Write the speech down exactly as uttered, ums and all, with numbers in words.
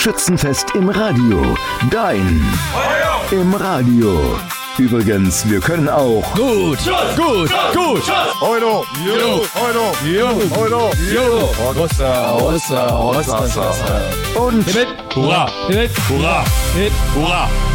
Schützenfest im Radio. Dein Feuer im Radio. Übrigens, wir können auch gut, gut, gut. Euro, Jo, Euro, jo, Euro, jo. Rossa, Rossa, Rossa. und Hit, hurra, hit, hurra, hit, hurra.